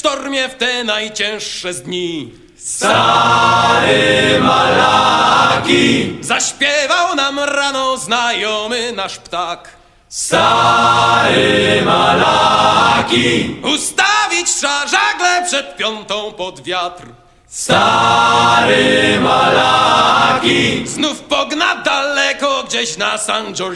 sztormie w te najcięższe z dni. Stary Malaki Zaśpiewał nam rano znajomy nasz ptak. Stary Malaki Ustawić trzeba żagle przed 5 pod wiatr. Stary Malaki Znów pogna daleko gdzieś na San Giorgio.